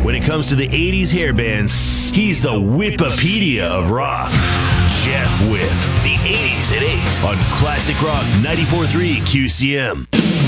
When it comes to the 80s hair bands, he's the Whippepedia of rock. Jeff Whip, the 80s at 8 on Classic Rock 94.3 QCM.